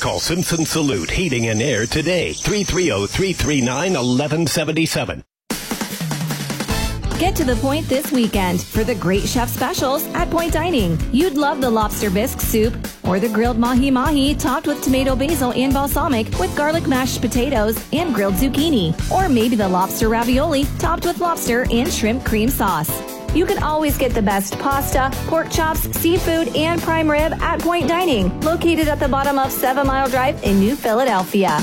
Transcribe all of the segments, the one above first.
Call Simpson Salute Heating and Air today. 330-339-1177. Get to the Point this weekend for the great chef specials at Point Dining. You'd love the lobster bisque soup or the grilled mahi-mahi topped with tomato basil and balsamic with garlic mashed potatoes and grilled zucchini. Or maybe the lobster ravioli topped with lobster and shrimp cream sauce. You can always get the best pasta, pork chops, seafood, and prime rib at Point Dining, located at the bottom of 7 Mile Drive in New Philadelphia.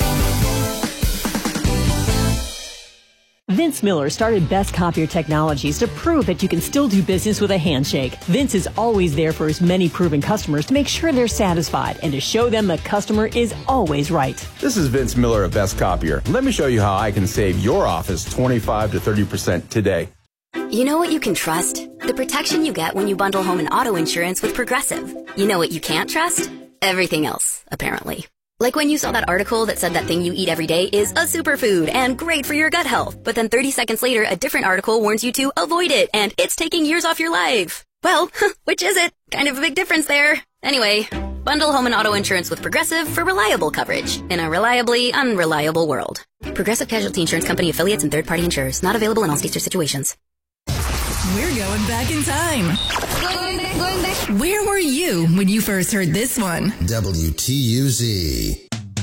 Vince Miller started Best Copier Technologies to prove that you can still do business with a handshake. Vince is always there for his many proven customers to make sure they're satisfied and to show them the customer is always right. This is Vince Miller of Best Copier. Let me show you how I can save your office 25 to 30% today. You know what you can trust? The protection you get when you bundle home and auto insurance with Progressive. You know what you can't trust? Everything else, apparently. Like when you saw that article that said that thing you eat every day is a superfood and great for your gut health, but then 30 seconds later, a different article warns you to avoid it and it's taking years off your life. Well, which is it? Kind of a big difference there. Anyway, bundle home and auto insurance with Progressive for reliable coverage in a reliably unreliable world. Progressive Casualty Insurance Company affiliates and third-party insurers. Not available in all states or situations. We're going back in time. Going back. Where were you when you first heard this one? WTUZ.